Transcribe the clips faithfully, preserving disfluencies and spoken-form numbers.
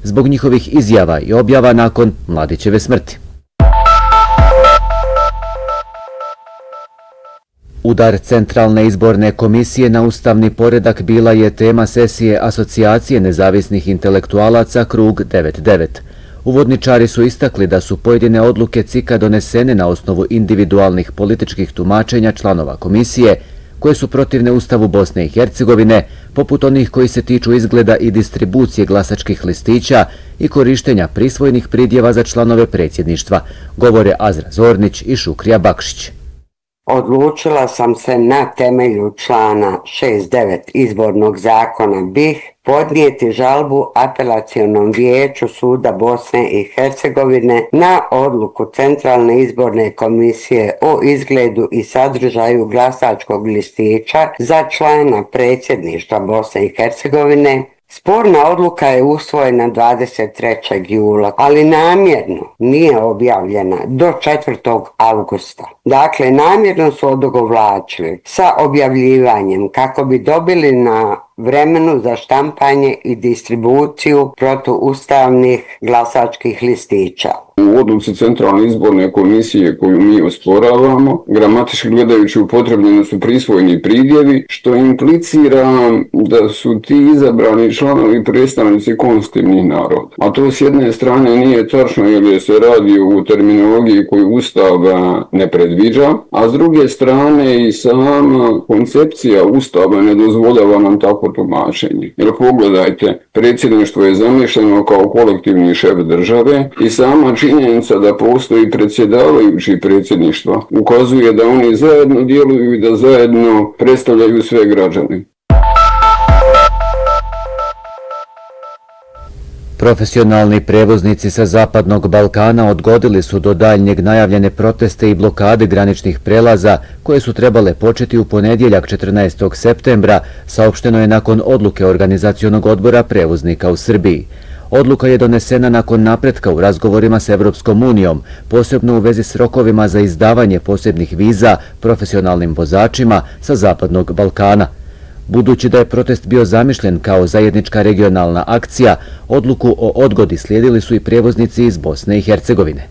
zbog njihovih izjava i objava nakon Mladićeve smrti. Udar Centralne izborne komisije na ustavni poredak bila je tema sesije Asocijacije nezavisnih intelektualaca Krug devedeset devet. Uvodničari su istakli da su pojedine odluke C I K-a donesene na osnovu individualnih političkih tumačenja članova komisije, koje su protivne Ustavu Bosne i Hercegovine, poput onih koji se tiču izgleda i distribucije glasačkih listića i korištenja prisvojnih pridjeva za članove predsjedništva, govore Azra Zornić i Šukrija Bakšić. Odlučila sam se na temelju člana šezdeset devet izbornog zakona B I H podnijeti žalbu Apelacionom vijeću Suda Bosne i Hercegovine na odluku Centralne izborne komisije o izgledu i sadržaju glasačkog listića za člana predsjedništva Bosne i Hercegovine. Sporna odluka je usvojena dvadeset trećeg jula, ali namjerno nije objavljena do četvrtog avgusta. Dakle, namjerno su odugovlačili sa objavljivanjem kako bi dobili na vremenu za štampanje i distribuciju protuustavnih glasačkih listića. U odluci Centralne izborne komisije koju mi osporavamo, gramatički gledajući upotrebljeni su prisvojni pridjevi, što implicira da su ti izabrani članovi predstavnici konstitutivnih naroda. A to s jedne strane nije tačno jer se radi u terminologiji koju Ustav ne predviđa, a s druge strane i sama koncepcija Ustava ne dozvoljava nam tako tumačenje. Jer pogledajte, predsjedništvo je zamišljeno kao kolektivni šef države i sama činjenica da postoji predsjedavajući predsjedništva ukazuje da oni zajedno djeluju i da zajedno predstavljaju sve građane. Profesionalni prevoznici sa Zapadnog Balkana odgodili su do daljnjeg najavljene proteste i blokade graničnih prelaza koje su trebale početi u ponedjeljak četrnaestog septembra, saopšteno je nakon odluke Organizacionog odbora prevoznika u Srbiji. Odluka je donesena nakon napretka u razgovorima s Evropskom unijom, posebno u vezi s rokovima za izdavanje posebnih viza profesionalnim vozačima sa Zapadnog Balkana. Budući da je protest bio zamišljen kao zajednička regionalna akcija, odluku o odgodi slijedili su i prijevoznici iz Bosne i Hercegovine.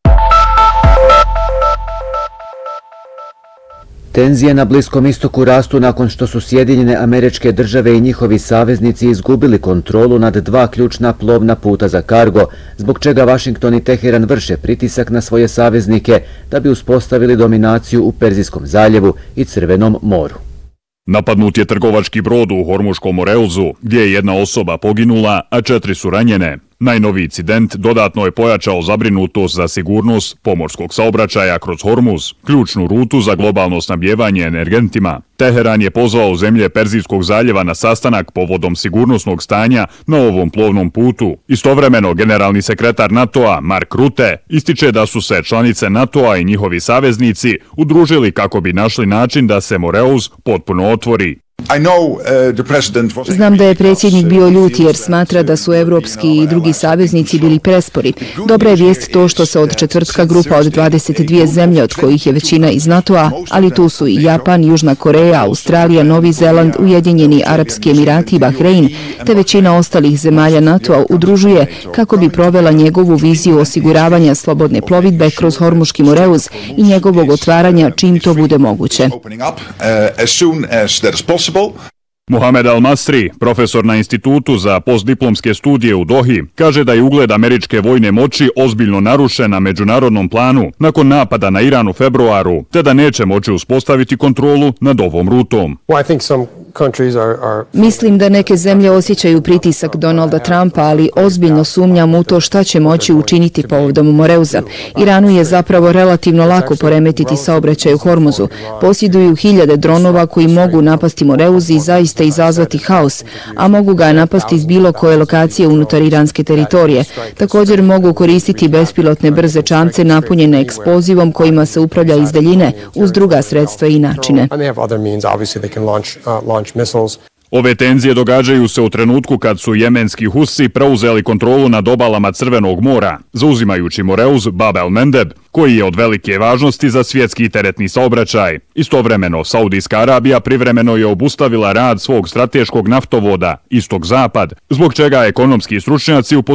Tenzije na Bliskom istoku rastu nakon što su Sjedinjene Američke Države i njihovi saveznici izgubili kontrolu nad dva ključna plovna puta za kargo, zbog čega Vašington i Teheran vrše pritisak na svoje saveznike da bi uspostavili dominaciju u Perzijskom zaljevu i Crvenom moru. Napadnut je trgovački brod u Hormuškom Moreuzu, gdje je jedna osoba poginula, a četiri su ranjene. Najnoviji incident dodatno je pojačao zabrinutost za sigurnost pomorskog saobraćaja kroz Hormuz, ključnu rutu za globalno snabdijevanje energentima. Teheran je pozvao zemlje Perzijskog zaljeva na sastanak povodom sigurnosnog stanja na ovom plovnom putu. Istovremeno, generalni sekretar NATO-a Mark Rutte ističe da su se članice NATO-a i njihovi saveznici udružili kako bi našli način da se Moreuz potpuno otvori. Znam da je predsjednik bio ljut jer smatra da su evropski i drugi saveznici bili prespori. Dobra je vijest to što se od četvrtka grupa od dvadeset dvije zemlje, od kojih je većina iz NATO-a, ali tu su i Japan, Južna Koreja, Australija, Novi Zeland, Ujedinjeni Arapski Emirati i Bahrein, te većina ostalih zemalja NATO-a udružuje kako bi provela njegovu viziju osiguravanja slobodne plovidbe kroz Hormuški Moreuz i njegovog otvaranja čim to bude moguće. Mohamed Al-Masri, profesor na Institutu za postdiplomske studije u Dohi, kaže da je ugled američke vojne moći ozbiljno narušen na međunarodnom planu nakon napada na Iran u februaru, te da neće moći uspostaviti kontrolu nad ovom rutom. Mislim da neke zemlje osjećaju pritisak Donalda Trumpa, ali ozbiljno sumnjam u to šta će moći učiniti povodom Moreuza. Iranu je zapravo relativno lako poremetiti saobraćaj u Hormuzu. Posjeduju hiljade dronova koji mogu napasti Moreuz i zaista izazvati haos, a mogu ga napasti iz bilo koje lokacije unutar iranske teritorije. Također mogu koristiti bespilotne brze čamce napunjene eksplozivom kojima se upravlja iz daljine uz druga sredstva i načine. Ove tenzije događaju se u trenutku kad su jemenski Husi preuzeli kontrolu nad obalama Crvenog mora, zauzimajući Moreuz Bab el-Mendeb, koji je od velike važnosti za svjetski teretni saobraćaj. Istovremeno, Saudijska Arabija privremeno je obustavila rad svog strateškog naftovoda Istok-Zapad, zbog čega ekonomski stručnjaci